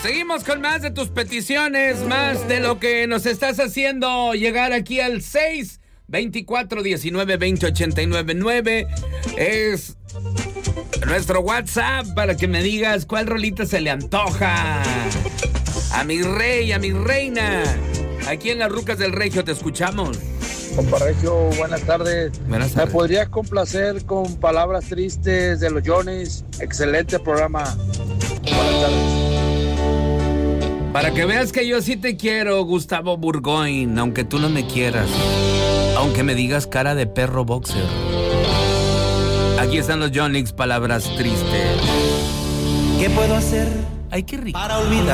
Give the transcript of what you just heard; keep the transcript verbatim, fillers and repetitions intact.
Seguimos con más de tus peticiones, más de lo que nos estás haciendo llegar aquí al seis veinticuatro diecinueve veinte ochenta y nueve nueve. Es nuestro WhatsApp para que me digas cuál rolita se le antoja a mi rey, a mi reina. Aquí en las Rucas del Regio te escuchamos. Compa Regio, buenas tardes. Buenas tardes. ¿Me podrías complacer con Palabras Tristes de los Johnny's? Excelente programa. Buenas tardes. Para que veas que yo sí te quiero, Gustavo Burgoyne, aunque tú no me quieras, aunque me digas cara de perro boxer. Aquí están los Johnny's, Palabras Tristes. ¿Qué puedo hacer Ay, qué rico. para olvidar?